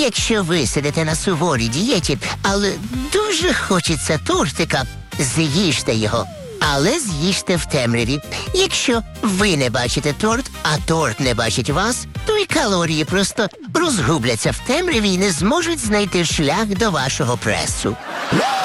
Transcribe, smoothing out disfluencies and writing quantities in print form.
Якщо ви сидите на суворій дієті, але дуже хочеться тортика, з'їжте його. Але з'їжте в темряві. Якщо ви не бачите торт, а торт не бачить вас, то й калорії просто розгубляться в темряві і не зможуть знайти шлях до вашого пресу.